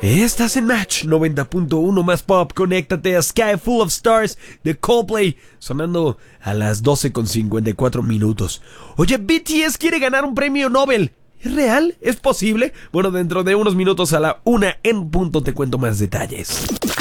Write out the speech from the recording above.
Estás en Match 90.1 más pop. Conéctate a Sky Full of Stars de Coldplay, sonando a las 12:54 minutos. Oye, BTS quiere ganar un premio Nobel. ¿Es real? ¿Es posible? Bueno, dentro de unos minutos a la 1 en punto te cuento más detalles.